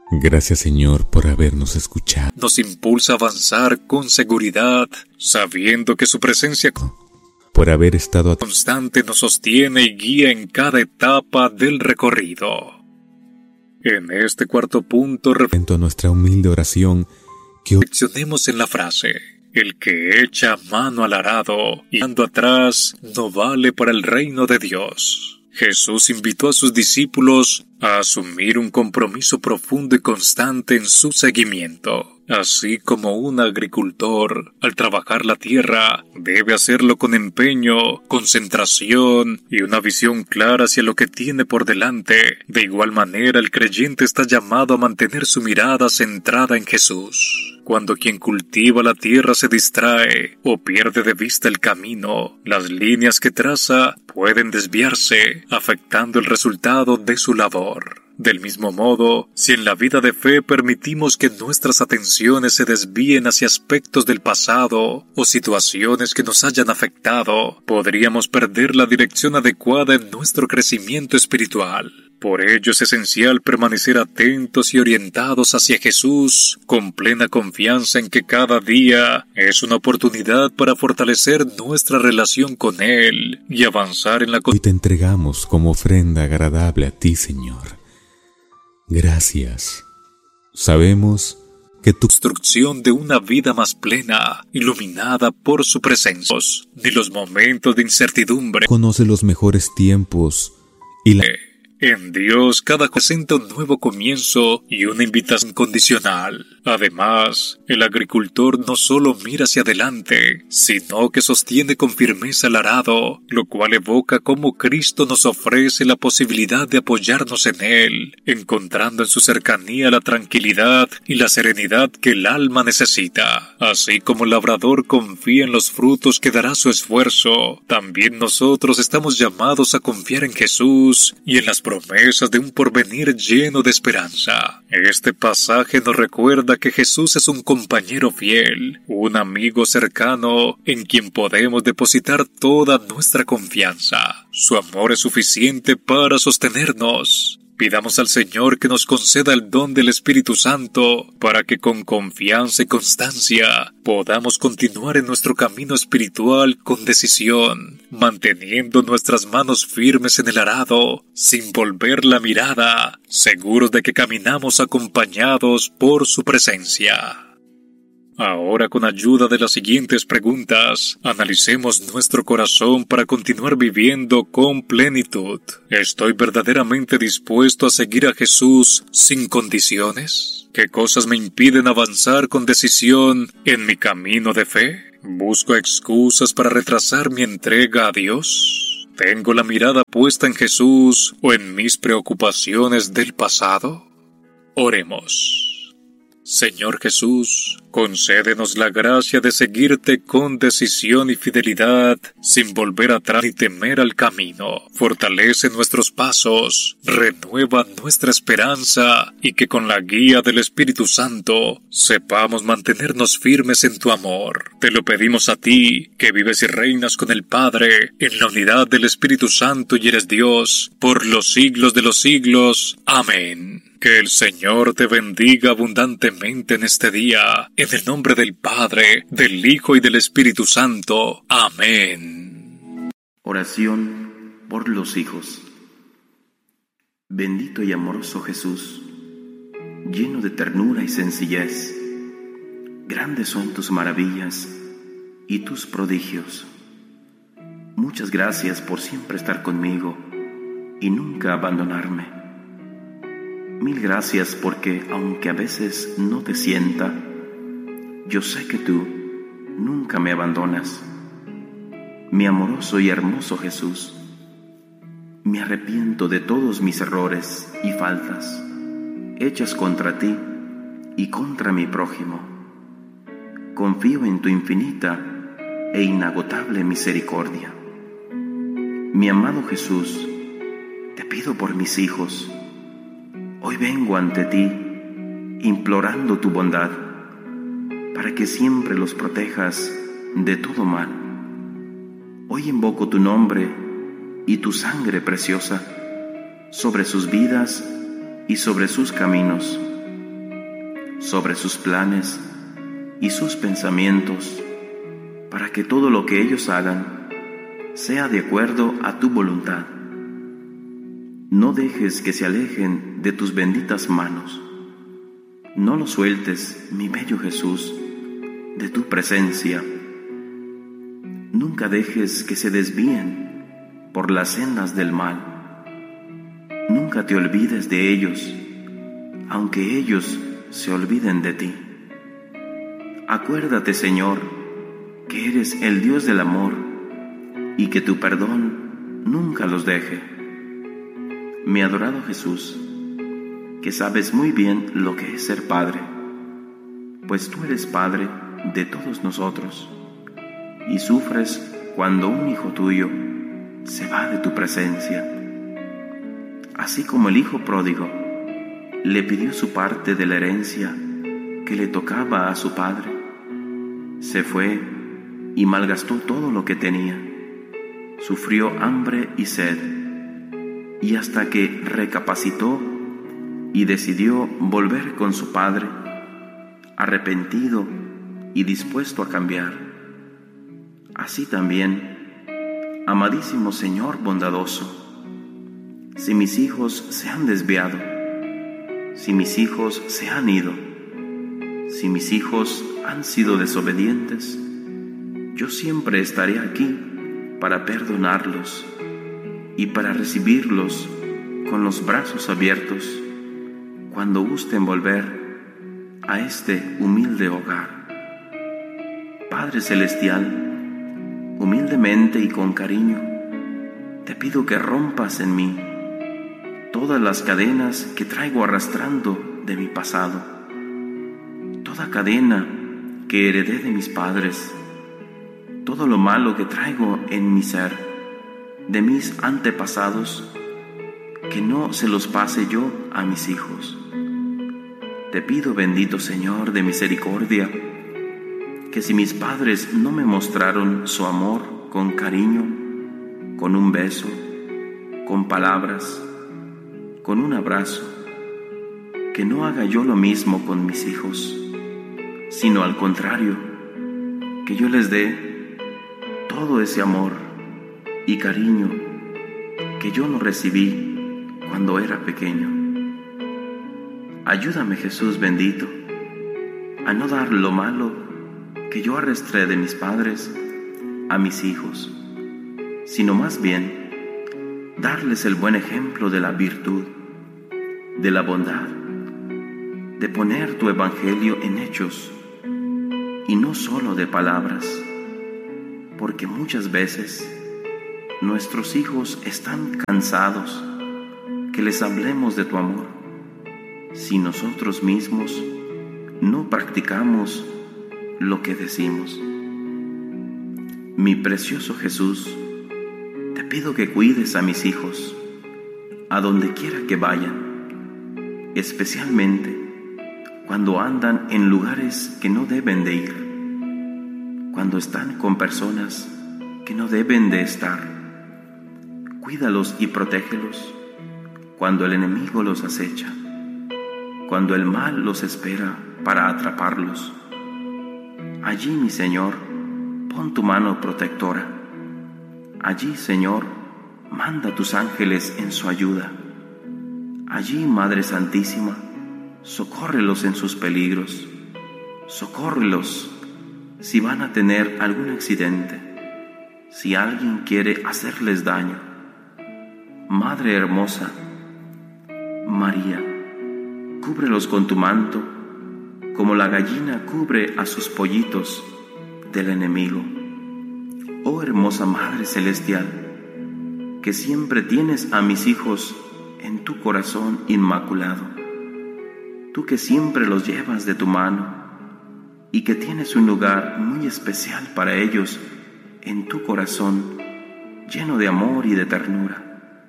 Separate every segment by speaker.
Speaker 1: Gracias, Señor, por habernos escuchado.
Speaker 2: Nos impulsa a avanzar con seguridad, sabiendo que su presencia
Speaker 1: Por haber estado
Speaker 2: constante nos sostiene y guía en cada etapa del recorrido. En este cuarto punto,
Speaker 1: atento a nuestra humilde oración, que
Speaker 2: reflexionemos en la frase: el que echa mano al arado y ando atrás no vale para el reino de Dios. Jesús invitó a sus discípulos a asumir un compromiso profundo y constante en su seguimiento. Así como un agricultor, al trabajar la tierra, debe hacerlo con empeño, concentración y una visión clara hacia lo que tiene por delante. De igual manera, el creyente está llamado a mantener su mirada centrada en Jesús. Cuando quien cultiva la tierra se distrae o pierde de vista el camino, las líneas que traza pueden desviarse, afectando el resultado de su labor. Del mismo modo, si en la vida de fe permitimos que nuestras atenciones se desvíen hacia aspectos del pasado o situaciones que nos hayan afectado, podríamos perder la dirección adecuada en nuestro crecimiento espiritual. Por ello es esencial permanecer atentos y orientados hacia Jesús, con plena confianza en que cada día es una oportunidad para fortalecer nuestra relación con Él y avanzar en la
Speaker 1: hoy te entregamos como ofrenda agradable a ti, Señor. Gracias. Sabemos que tu
Speaker 2: construcción de una vida más plena, iluminada por su presencia, ni los momentos de incertidumbre,
Speaker 1: conoce los mejores tiempos y la
Speaker 2: en Dios cada presenta un nuevo comienzo y una invitación condicional. Además, el agricultor no solo mira hacia adelante, sino que sostiene con firmeza el arado, lo cual evoca cómo Cristo nos ofrece la posibilidad de apoyarnos en Él, encontrando en su cercanía la tranquilidad y la serenidad que el alma necesita. Así como el labrador confía en los frutos que dará su esfuerzo, también nosotros estamos llamados a confiar en Jesús y en las promesas de un porvenir lleno de esperanza. Este pasaje nos recuerda que Jesús es un compañero fiel, un amigo cercano en quien podemos depositar toda nuestra confianza. Su amor es suficiente para sostenernos. Pidamos al Señor que nos conceda el don del Espíritu Santo para que con confianza y constancia podamos continuar en nuestro camino espiritual con decisión, manteniendo nuestras manos firmes en el arado, sin volver la mirada, seguros de que caminamos acompañados por su presencia. Ahora, con ayuda de las siguientes preguntas, analicemos nuestro corazón para continuar viviendo con plenitud. ¿Estoy verdaderamente dispuesto a seguir a Jesús sin condiciones? ¿Qué cosas me impiden avanzar con decisión en mi camino de fe? ¿Busco excusas para retrasar mi entrega a Dios? ¿Tengo la mirada puesta en Jesús o en mis preocupaciones del pasado? Oremos. Señor Jesús, concédenos la gracia de seguirte con decisión y fidelidad, sin volver atrás ni temer al camino. Fortalece nuestros pasos, renueva nuestra esperanza y que con la guía del Espíritu Santo sepamos mantenernos firmes en tu amor. Te lo pedimos a ti, que vives y reinas con el Padre, en la unidad del Espíritu Santo y eres Dios, por los siglos de los siglos. Amén. Que el Señor te bendiga abundantemente en este día, en el nombre del Padre, del Hijo y del Espíritu Santo. Amén.
Speaker 3: Oración por los hijos. Bendito y amoroso Jesús, lleno de ternura y sencillez, grandes son tus maravillas y tus prodigios. Muchas gracias por siempre estar conmigo y nunca abandonarme. Mil gracias porque, aunque a veces no te sienta, yo sé que tú nunca me abandonas. Mi amoroso y hermoso Jesús, me arrepiento de todos mis errores y faltas, hechas contra ti y contra mi prójimo. Confío en tu infinita e inagotable misericordia. Mi amado Jesús, te pido por mis hijos. Hoy vengo ante ti, implorando tu bondad, para que siempre los protejas de todo mal. Hoy invoco tu nombre y tu sangre preciosa sobre sus vidas y sobre sus caminos, sobre sus planes y sus pensamientos, para que todo lo que ellos hagan sea de acuerdo a tu voluntad. No dejes que se alejen de tus benditas manos. No los sueltes, mi bello Jesús, de tu presencia. Nunca dejes que se desvíen por las sendas del mal. Nunca te olvides de ellos, aunque ellos se olviden de ti. Acuérdate, Señor, que eres el Dios del amor y que tu perdón nunca los deje. Mi adorado Jesús, que sabes muy bien lo que es ser padre, pues tú eres padre de todos nosotros y sufres cuando un hijo tuyo se va de tu presencia. Así como el hijo pródigo le pidió su parte de la herencia que le tocaba a su padre, se fue y malgastó todo lo que tenía, sufrió hambre y sed, y hasta que recapacitó y decidió volver con su padre, arrepentido y dispuesto a cambiar. Así también, amadísimo Señor bondadoso, si mis hijos se han desviado, si mis hijos se han ido, si mis hijos han sido desobedientes, yo siempre estaré aquí para perdonarlos y para recibirlos con los brazos abiertos cuando gusten volver a este humilde hogar. Padre Celestial, humildemente y con cariño, te pido que rompas en mí todas las cadenas que traigo arrastrando de mi pasado, toda cadena que heredé de mis padres, todo lo malo que traigo en mi ser, de mis antepasados, que no se los pase yo a mis hijos. Te pido, bendito Señor de misericordia, que si mis padres no me mostraron su amor con cariño, con un beso, con palabras, con un abrazo, que no haga yo lo mismo con mis hijos, sino al contrario, que yo les dé todo ese amor y cariño que yo no recibí cuando era pequeño. Ayúdame, Jesús bendito, a no dar lo malo que yo arrastré de mis padres a mis hijos, sino más bien darles el buen ejemplo de la virtud, de la bondad, de poner tu evangelio en hechos y no solo de palabras, porque muchas veces nuestros hijos están cansados que les hablemos de tu amor si nosotros mismos no practicamos lo que decimos. Mi precioso Jesús, te pido que cuides a mis hijos a donde quiera que vayan, especialmente cuando andan en lugares que no deben de ir, cuando están con personas que no deben de estar. Cuídalos y protégelos cuando el enemigo los acecha, cuando el mal los espera para atraparlos. Allí, mi Señor, pon tu mano protectora. Allí, Señor, manda tus ángeles en su ayuda. Allí, Madre Santísima, socórrelos en sus peligros. Socórrelos si van a tener algún accidente, si alguien quiere hacerles daño. Madre hermosa, María, cúbrelos con tu manto, como la gallina cubre a sus pollitos del enemigo. Oh hermosa Madre Celestial, que siempre tienes a mis hijos en tu corazón inmaculado, tú que siempre los llevas de tu mano y que tienes un lugar muy especial para ellos en tu corazón, lleno de amor y de ternura.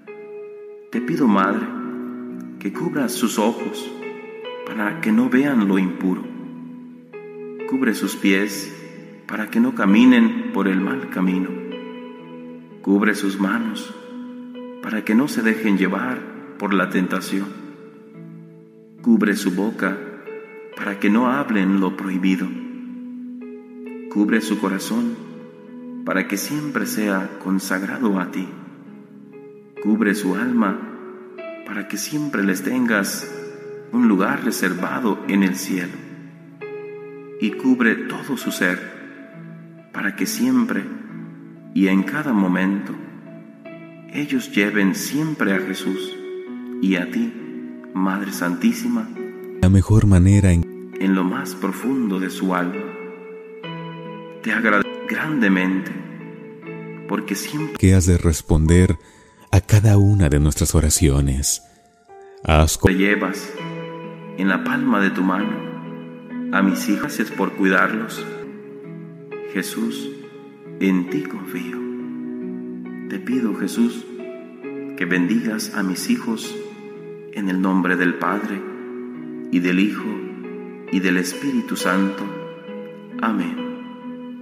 Speaker 3: Te pido, Madre, que cubras sus ojos para que no vean lo impuro. Cubre sus pies para que no caminen por el mal camino. Cubre sus manos para que no se dejen llevar por la tentación. Cubre su boca para que no hablen lo prohibido. Cubre su corazón para que siempre sea consagrado a ti. Cubre su alma para que siempre les tengas un lugar reservado en el cielo. Y cubre todo su ser para que siempre y en cada momento ellos lleven siempre a Jesús y a ti, Madre Santísima,
Speaker 1: la mejor manera
Speaker 3: en lo más profundo de su alma. Te agradezco grandemente porque siempre
Speaker 1: que has de responder a cada una de nuestras oraciones.
Speaker 3: te llevas en la palma de tu mano a mis hijos. Gracias por cuidarlos. Jesús, en ti confío. Te pido, Jesús, que bendigas a mis hijos en el nombre del Padre, y del Hijo, y del Espíritu Santo. Amén.